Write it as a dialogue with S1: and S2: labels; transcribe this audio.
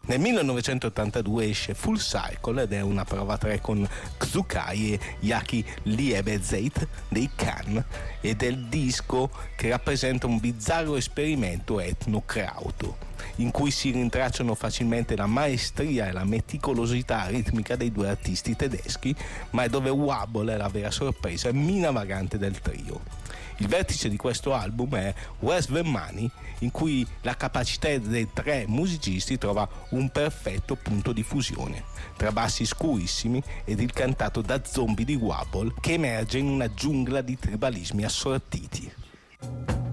S1: Nel 1982 esce Full Circle ed è una prova 3 con Xukai e Yaki Liebezeit dei Can, ed è il disco che rappresenta un bizzarro esperimento etno-krauto in cui si rintracciano facilmente la maestria e la meticolosità ritmica dei due artisti tedeschi, ma è dove Wobble è la vera sorpresa e mina vagante del trio. Il vertice di questo album è Where's the Money, in cui la capacità dei tre musicisti trova un perfetto punto di fusione, tra bassi scurissimi ed il cantato da zombie di Wobble che emerge in una giungla di tribalismi assortiti.